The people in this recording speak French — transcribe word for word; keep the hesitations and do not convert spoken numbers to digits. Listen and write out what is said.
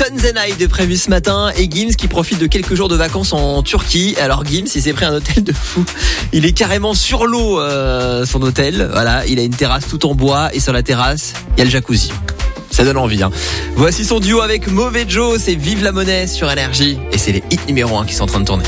Funzenai de prévu ce matin et Gims qui profite de quelques jours de vacances en Turquie. Alors Gims, il s'est pris un hôtel de fou. Il est carrément sur l'eau, euh, son hôtel. Voilà, il a une terrasse tout en bois et sur la terrasse, il y a le jacuzzi. Ça donne envie, hein. Voici son duo avec Mauvais Joe, c'est Vive la Monnaie sur Énergie et c'est les hits numéro un qui sont en train de tourner.